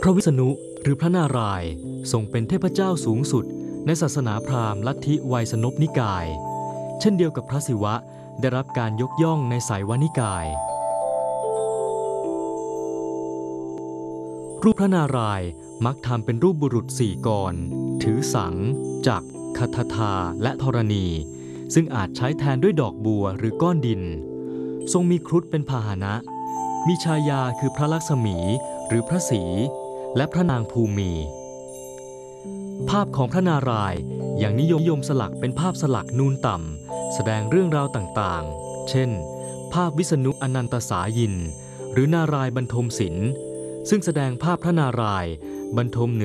ระวิษณุหรือพระนารายณ์ทรงเป็นเทพเจ้าสูงสุดในศาสนาพราหมณ์ลัทธิไวยสนพนิกายเช่นเดียวกับพระศิวะได้รับการยกย่องในไสยวนิกายรูปพระนารายณ์มักทำเป็นรูปบุรุษสี่กรถือสังจักรคทธาและธรณีซึ่งอาจใช้แทนด้วยดอกบัวหรือก้อนดินทรงมีครุฑเป็นพาหนะมีชายาคือพระลักษมีหรือพระศรีและพระนางภูมิภาพของพระนารายณ์ยังนิยมสลักเป็นภาพสลักนูนต่ำแสดงเรื่องราวต่างๆเช่นภาพวิษณุอนันตสายินหรือนารายณ์บรรทมศิลป์ซึ่งแสดงภาพพระนารายณ์บรรทมเหนือ